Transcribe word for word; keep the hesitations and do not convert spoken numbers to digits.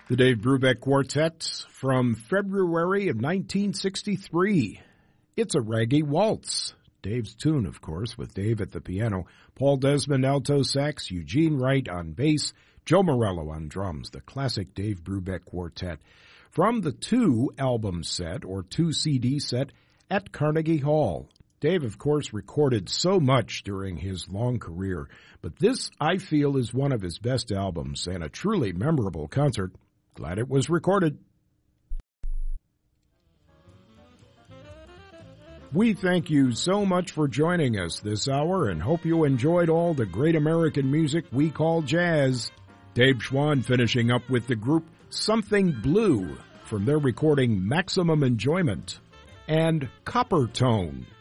The Dave Brubeck Quartet from February of nineteen sixty-three. It's a Raggy Waltz. Dave's tune, of course, with Dave at the piano, Paul Desmond alto sax, Eugene Wright on bass, Joe Morello on drums, the classic Dave Brubeck Quartet. From the two album set, or two C D set, at Carnegie Hall. Dave, of course, recorded so much during his long career, but this, I feel, is one of his best albums and a truly memorable concert. Glad it was recorded. We thank you so much for joining us this hour and hope you enjoyed all the great American music we call jazz. Dave Schwann finishing up with the group Something Blue from their recording Maximum Enjoyment and Copper Tone